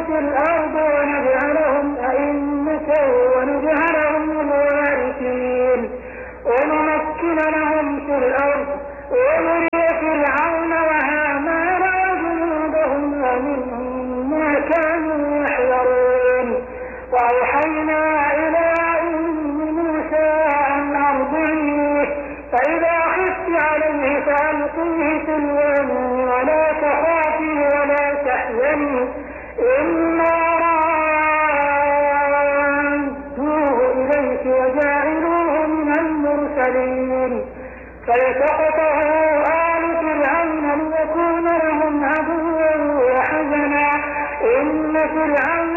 في الأرض ونجعلهم أئمة ونجعلهم الوارثين ونمكن لهم في الأرض ونري فرعون وهامان وجنودهما منهم ما كانوا يحذرون. وأوحينا إلى أم موسى أن أرضعيه فإذا خفت عليه فألقيه في اليم ولا تخافي ولا تحزني إنا رادوه إليك وجاعلوه من المرسلين. فالتقطه آل فرعون ليكون لهم عدوا وحزنا إن فرعون